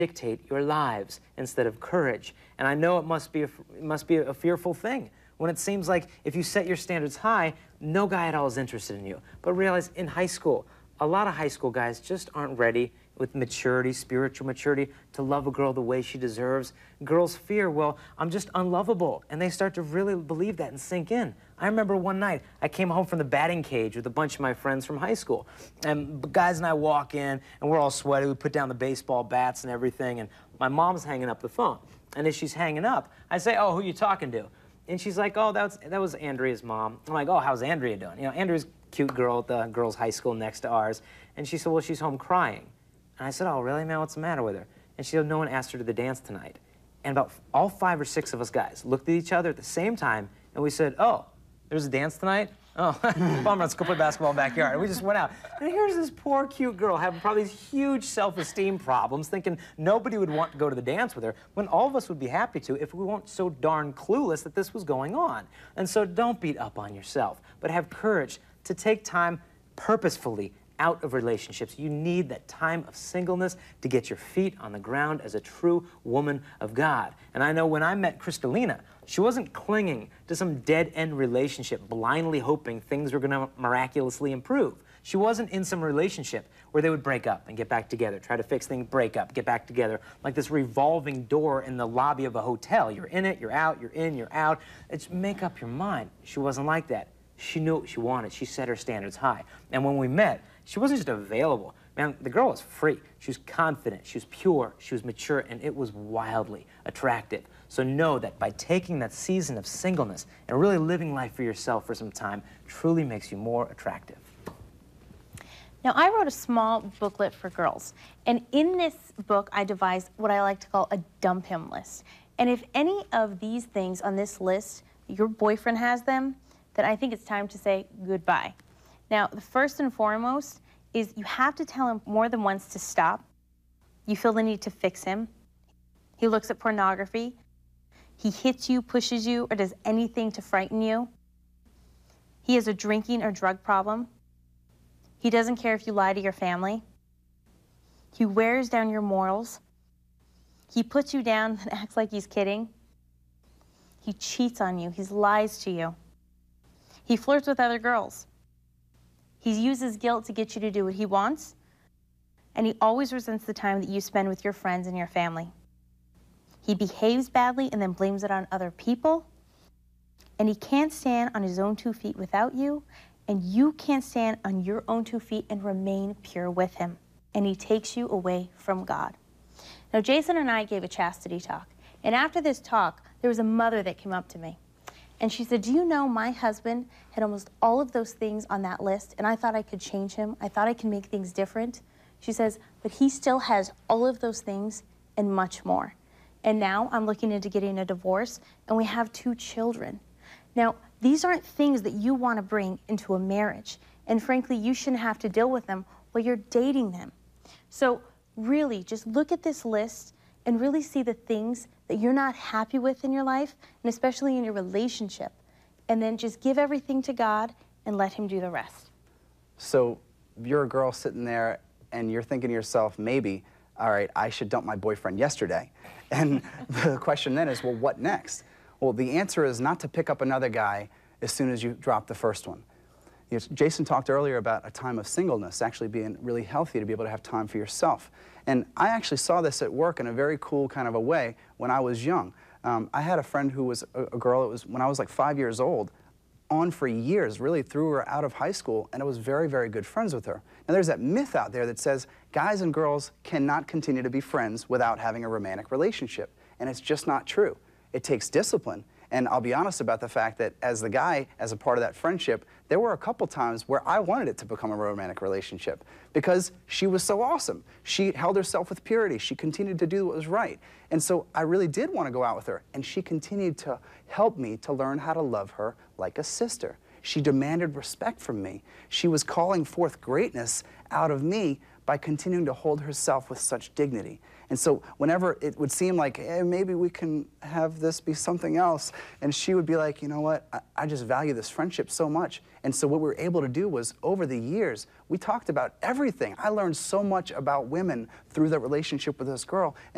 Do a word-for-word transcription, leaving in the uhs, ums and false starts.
dictate your lives instead of courage. And I know it must be a, it must be a fearful thing when it seems like if you set your standards high, no guy at all is interested in you. But realize in high school, a lot of high school guys just aren't ready with maturity, spiritual maturity, to love a girl the way she deserves. Girls fear, well, I'm just unlovable. And they start to really believe that and sink in. I remember one night, I came home from the batting cage with a bunch of my friends from high school. And guys and I walk in, and we're all sweaty. We put down the baseball bats and everything, and my mom's hanging up the phone. And as she's hanging up, I say, oh, who you talking to? And she's like, oh, that was, that was Andrea's mom. I'm like, oh, how's Andrea doing? You know, Andrea's a cute girl at the girls' high school next to ours. And she said, well, she's home crying. And I said, oh, really, man, what's the matter with her? And she said, no one asked her to the dance tonight. And about all five or six of us guys looked at each other at the same time, and we said, oh, there's a dance tonight? Oh, bummer, let's go play basketball in the backyard. And we just went out. And here's this poor, cute girl having probably these huge self-esteem problems, thinking nobody would want to go to the dance with her, when all of us would be happy to if we weren't so darn clueless that this was going on. And so don't beat up on yourself, but have courage to take time purposefully out of relationships. You need that time of singleness to get your feet on the ground as a true woman of God. And I know when I met Kristalina, she wasn't clinging to some dead-end relationship, blindly hoping things were going to miraculously improve. She wasn't in some relationship where they would break up and get back together, try to fix things, break up, get back together, like this revolving door in the lobby of a hotel. You're in it, you're out, you're in, you're out. It's make up your mind. She wasn't like that. She knew what she wanted. She set her standards high. And when we met, she wasn't just available. Man, the girl was free. She was confident. She was pure. She was mature. And it was wildly attractive. So know that by taking that season of singleness and really living life for yourself for some time truly makes you more attractive. Now, I wrote a small booklet for girls. And in this book, I devised what I like to call a dump him list. And if any of these things on this list, your boyfriend has them, then I think it's time to say goodbye. Now, the first and foremost is you have to tell him more than once to stop. You feel the need to fix him. He looks at pornography. He hits you, pushes you, or does anything to frighten you. He has a drinking or drug problem. He doesn't care if you lie to your family. He wears down your morals. He puts you down and acts like he's kidding. He cheats on you. He lies to you. He flirts with other girls. He uses guilt to get you to do what he wants, and he always resents the time that you spend with your friends and your family. He behaves badly and then blames it on other people, and he can't stand on his own two feet without you, and you can't stand on your own two feet and remain pure with him, and he takes you away from God. Now, Jason and I gave a chastity talk, and after this talk, there was a mother that came up to me. And she said, do you know my husband had almost all of those things on that list, and I thought I could change him. I thought I could make things different. She says, but he still has all of those things and much more. And now I'm looking into getting a divorce, and we have two children. Now, these aren't things that you want to bring into a marriage. And frankly, you shouldn't have to deal with them while you're dating them. So really, just look at this list and really see the things that you're not happy with in your life, and especially in your relationship. And then just give everything to God and let him do the rest. So you're a girl sitting there and you're thinking to yourself, maybe, all right, I should dump my boyfriend yesterday. And the question then is, well, what next? Well, the answer is not to pick up another guy as soon as you drop the first one. You know, Jason talked earlier about a time of singleness, actually being really healthy to be able to have time for yourself. And I actually saw this at work in a very cool kind of a way when I was young. Um, I had a friend who was a, a girl, it was when I was like five years old, on for years, really threw her out of high school, and I was very, very good friends with her. Now there's that myth out there that says guys and girls cannot continue to be friends without having a romantic relationship, and it's just not true. It takes discipline. And I'll be honest about the fact that as the guy, as a part of that friendship, there were a couple times where I wanted it to become a romantic relationship because she was so awesome. She held herself with purity. She continued to do what was right. And so I really did want to go out with her. And she continued to help me to learn how to love her like a sister. She demanded respect from me. She was calling forth greatness out of me by continuing to hold herself with such dignity. And so whenever it would seem like, hey, maybe we can have this be something else, and she would be like, you know what, I, I just value this friendship so much. And so what we were able to do was, over the years, we talked about everything. I learned so much about women through that relationship with this girl. And